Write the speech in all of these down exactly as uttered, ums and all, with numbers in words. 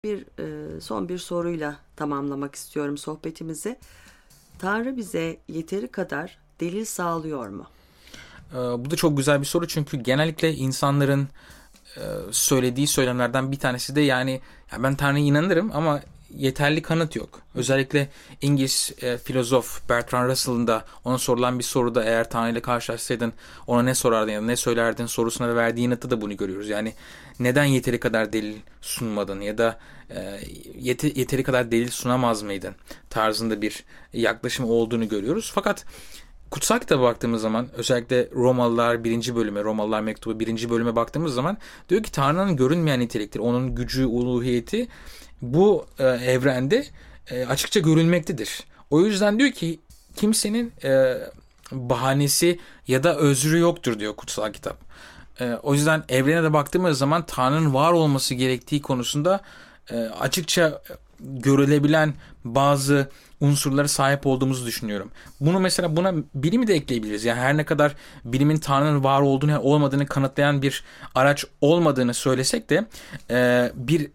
Bir e, son bir soruyla tamamlamak istiyorum sohbetimizi. Tanrı bize yeteri kadar delil sağlıyor mu? Ee, Bu da çok güzel bir soru çünkü genellikle insanların e, söylediği söylemlerden bir tanesi de yani ya ben Tanrı'ya inanırım ama yeterli kanıt yok. Özellikle İngiliz e, filozof Bertrand Russell'ın da ona sorulan bir soruda eğer Tanrı ile karşılaşsaydın ona ne sorardın ya da ne söylerdin sorusuna verdiği yanıtta da bunu görüyoruz. Yani neden yeteri kadar delil sunmadın ya da e, yete- yeteri kadar delil sunamaz mıydın tarzında bir yaklaşım olduğunu görüyoruz. Fakat Kutsal kitaba baktığımız zaman özellikle Romalılar birinci bölüme, Romalılar mektubu birinci bölüme baktığımız zaman diyor ki Tanrı'nın görünmeyen nitelikleri, onun gücü, uluhiyeti bu e, evrende e, açıkça görülmektedir. O yüzden diyor ki kimsenin e, bahanesi ya da özrü yoktur diyor kutsal kitap. E, o yüzden evrene de baktığımız zaman Tanrı'nın var olması gerektiği konusunda e, açıkça görülebilen bazı unsurlara sahip olduğumuzu düşünüyorum. Bunu mesela buna bilimi de ekleyebiliriz. Yani her ne kadar bilimin Tanrı'nın var olduğunu olmadığını kanıtlayan bir araç olmadığını söylesek de e, bir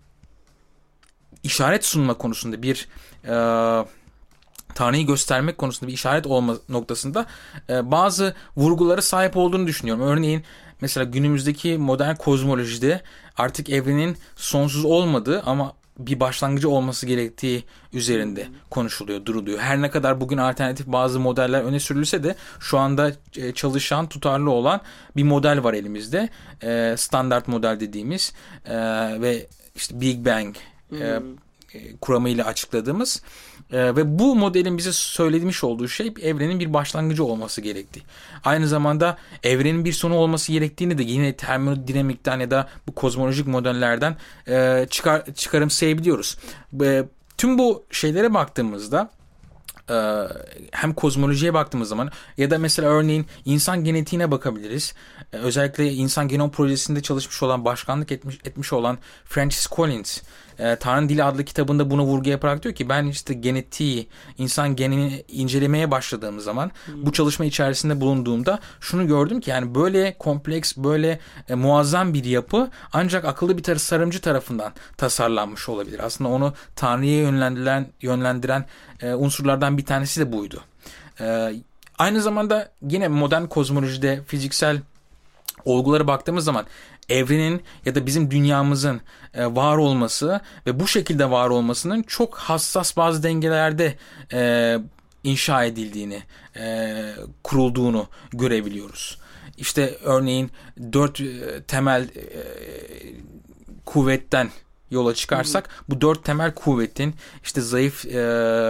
işaret sunma konusunda bir e, Tanrı'yı göstermek konusunda bir işaret olma noktasında e, bazı vurgulara sahip olduğunu düşünüyorum. Örneğin mesela günümüzdeki modern kozmolojide artık evrenin sonsuz olmadığı ama bir başlangıcı olması gerektiği üzerinde konuşuluyor, duruluyor. Her ne kadar bugün alternatif bazı modeller öne sürülse de şu anda çalışan, tutarlı olan bir model var elimizde. E, standart model dediğimiz e, ve işte Big Bang e, kuramıyla açıkladığımız e, ve bu modelin bize söylemiş olduğu şey evrenin bir başlangıcı olması gerektiği. Aynı zamanda evrenin bir sonu olması gerektiğini de yine termodinamikten ya da bu kozmolojik modellerden e, çıkar, çıkarımsayabiliyoruz. E, tüm bu şeylere baktığımızda hem kozmolojiye baktığımız zaman ya da mesela örneğin insan genetiğine bakabiliriz. Özellikle insan genom projesinde çalışmış olan, başkanlık etmiş, etmiş olan Francis Collins, Tanrı'nın Dili adlı kitabında buna vurgu yaparak diyor ki ben işte genetiği, insan genini incelemeye başladığım zaman hmm. bu çalışma içerisinde bulunduğumda şunu gördüm ki yani böyle kompleks, böyle e, muazzam bir yapı ancak akıllı bir tasarımcı tarafından tasarlanmış olabilir. Aslında onu Tanrı'ya yönlendiren, yönlendiren e, unsurlardan bir tanesi de buydu. E, aynı zamanda yine modern kozmolojide fiziksel olgulara baktığımız zaman evrenin ya da bizim dünyamızın e, var olması ve bu şekilde var olmasının çok hassas bazı dengelerde e, inşa edildiğini, e, kurulduğunu görebiliyoruz. İşte örneğin dört e, temel e, kuvvetten yola çıkarsak hmm. bu dört temel kuvvetin işte zayıf e,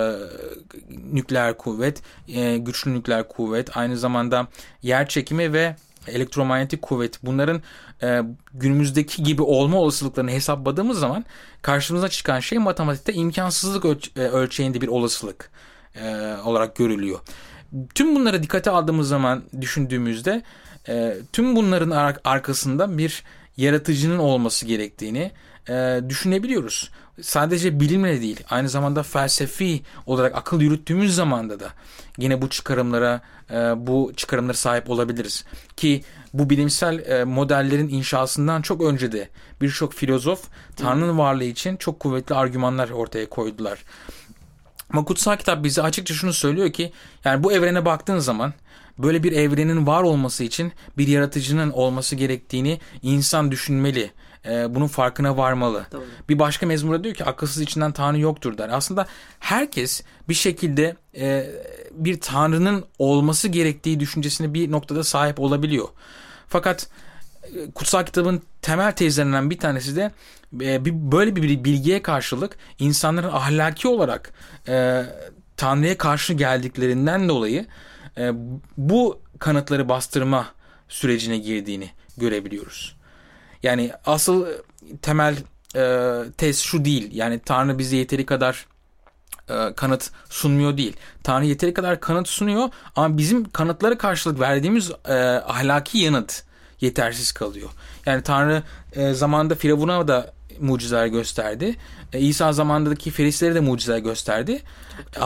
nükleer kuvvet, e, güçlü nükleer kuvvet, aynı zamanda yer çekimi ve elektromanyetik kuvvet, bunların e, günümüzdeki gibi olma olasılıklarını hesapladığımız zaman karşımıza çıkan şey matematikte imkansızlık ölç- e, ölçeğinde bir olasılık e, olarak görülüyor. Tüm bunları dikkate aldığımız zaman düşündüğümüzde e, tüm bunların ar- arkasında bir yaratıcının olması gerektiğini e, düşünebiliyoruz. Sadece bilimle değil, aynı zamanda felsefi olarak akıl yürüttüğümüz zamanda da yine bu çıkarımlara, e, bu çıkarımlara sahip olabiliriz. Ki bu bilimsel e, modellerin inşasından çok önce de birçok filozof Tanrı'nın varlığı için çok kuvvetli argümanlar ortaya koydular. Ama kutsal kitap bize açıkça şunu söylüyor ki yani bu evrene baktığın zaman böyle bir evrenin var olması için bir yaratıcının olması gerektiğini insan düşünmeli. Ee, bunun farkına varmalı. Doğru. Bir başka mezmurda diyor ki akılsız içinden Tanrı yoktur der. Aslında herkes bir şekilde e, bir Tanrı'nın olması gerektiği düşüncesine bir noktada sahip olabiliyor. Fakat e, kutsal kitabın temel tezlerinden bir tanesi de e, bir, böyle bir bilgiye karşılık insanların ahlaki olarak e, Tanrı'ya karşı geldiklerinden dolayı e, bu kanıtları bastırma sürecine girdiğini görebiliyoruz. Yani asıl temel e, tez şu değil. Yani Tanrı bize yeteri kadar e, kanıt sunmuyor değil. Tanrı yeteri kadar kanıt sunuyor ama bizim kanıtlara karşılık verdiğimiz e, ahlaki yanıt yetersiz kalıyor. Yani Tanrı e, zamanında Firavun'a da mucizeler gösterdi. E, İsa zamanındaki Farisilere de mucizeler gösterdi. Ama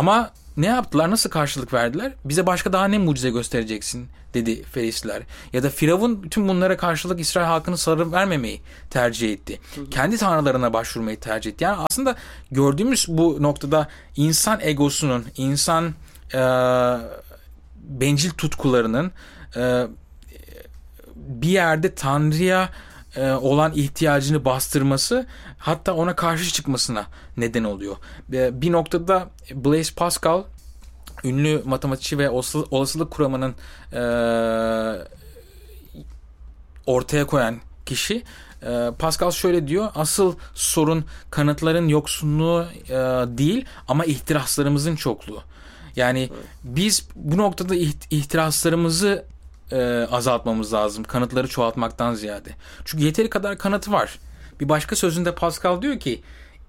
ne yaptılar? Nasıl karşılık verdiler? Bize başka daha ne mucize göstereceksin dedi Ferisliler. Ya da Firavun tüm bunlara karşılık İsrail halkını salı vermemeyi tercih etti. Hı hı. Kendi tanrılarına başvurmayı tercih etti. Yani aslında gördüğümüz bu noktada insan egosunun, insan e, bencil tutkularının e, bir yerde Tanrı'ya e, olan ihtiyacını bastırması, hatta ona karşı çıkmasına neden oluyor. E, bir noktada Blaise Pascal, ünlü matematikçi ve olasılık kuramının e, ortaya koyan kişi, e, Pascal şöyle diyor: asıl sorun kanıtların yoksunluğu e, değil ama ihtiraslarımızın çokluğu. Yani evet. Biz bu noktada ihtiraslarımızı e, azaltmamız lazım, kanıtları çoğaltmaktan ziyade. Çünkü yeteri kadar kanıtı var. Bir başka sözünde Pascal diyor ki,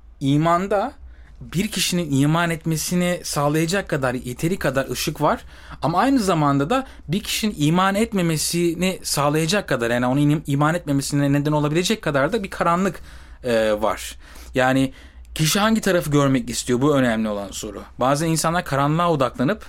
imanda bir kişinin iman etmesini sağlayacak kadar, yeteri kadar ışık var. Ama aynı zamanda da bir kişinin iman etmemesini sağlayacak kadar, yani onun iman etmemesine neden olabilecek kadar da bir karanlık e, var. Yani kişi hangi tarafı görmek istiyor? Bu önemli olan soru. Bazen insanlar karanlığa odaklanıp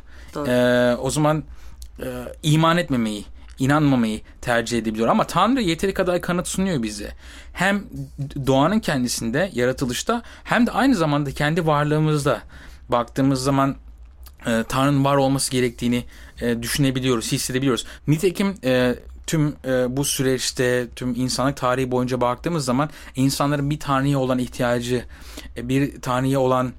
e, o zaman e, iman etmemeyi, inanmamayı tercih edebiliyor. Ama Tanrı yeteri kadar kanıt sunuyor bize. Hem doğanın kendisinde, yaratılışta, hem de aynı zamanda kendi varlığımızda baktığımız zaman e, Tanrı'nın var olması gerektiğini e, düşünebiliyoruz, hissedebiliyoruz. Nitekim e, tüm e, bu süreçte, tüm insanlık tarihi boyunca baktığımız zaman insanların bir Tanrı'ya olan ihtiyacı, e, bir Tanrı'ya olan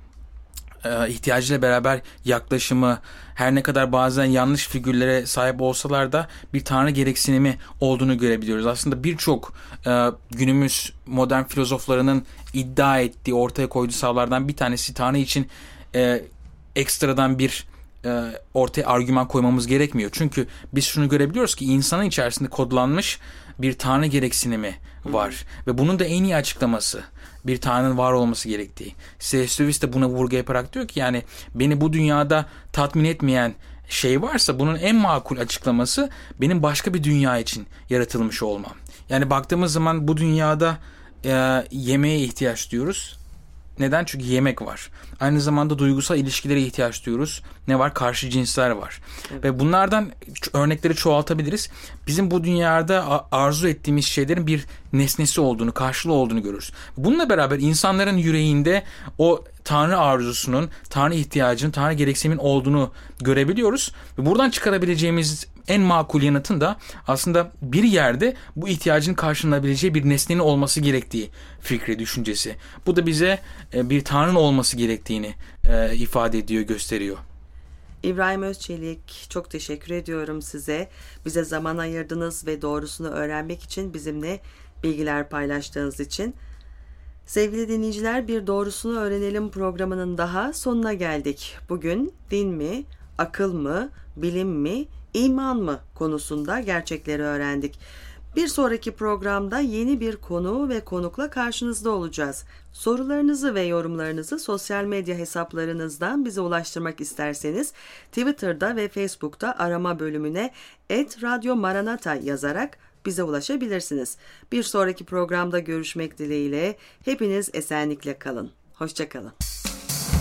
e, ihtiyacıyla beraber yaklaşımı, her ne kadar bazen yanlış figürlere sahip olsalar da bir Tanrı gereksinimi olduğunu görebiliyoruz. Aslında birçok e, günümüz modern filozoflarının iddia ettiği, ortaya koyduğu savlardan bir tanesi, Tanrı için e, ekstradan bir e, ortaya argüman koymamız gerekmiyor. Çünkü biz şunu görebiliyoruz ki insanın içerisinde kodlanmış bir Tanrı gereksinimi var. Hmm. Ve bunun da en iyi açıklaması bir Tanrı'nın var olması gerektiği. C S. Lewis de buna vurgu yaparak diyor ki, yani beni bu dünyada tatmin etmeyen şey varsa bunun en makul açıklaması benim başka bir dünya için yaratılmış olmam. Yani baktığımız zaman bu dünyada e, yemeğe ihtiyaç duyuyoruz. Neden? Çünkü yemek var. Aynı zamanda duygusal ilişkilere ihtiyaç duyuyoruz. Ne var? Karşı cinsler var. Evet. Ve bunlardan örnekleri çoğaltabiliriz. Bizim bu dünyada arzu ettiğimiz şeylerin bir nesnesi olduğunu, karşılığı olduğunu görürüz. Bununla beraber insanların yüreğinde o Tanrı arzusunun, Tanrı ihtiyacının, Tanrı gereksinimin olduğunu görebiliyoruz. Ve buradan çıkarabileceğimiz en makul yanıtın da aslında bir yerde bu ihtiyacın karşılanabileceği bir nesnenin olması gerektiği fikri, düşüncesi. Bu da bize bir Tanrı'nın olması gerektiğini ifade ediyor, gösteriyor. İbrahim Özçelik, çok teşekkür ediyorum size. Bize zaman ayırdınız ve doğrusunu öğrenmek için bizimle bilgiler paylaştığınız için. Sevgili dinleyiciler, bir Doğrusunu Öğrenelim programının daha sonuna geldik. Bugün din mi, akıl mı, bilim mi, iman mı konusunda gerçekleri öğrendik. Bir sonraki programda yeni bir konu ve konukla karşınızda olacağız. Sorularınızı ve yorumlarınızı sosyal medya hesaplarınızdan bize ulaştırmak isterseniz Twitter'da ve Facebook'ta arama bölümüne et radyo maranata yazarak bize ulaşabilirsiniz. Bir sonraki programda görüşmek dileğiyle hepiniz esenlikle kalın. Hoşça kalın.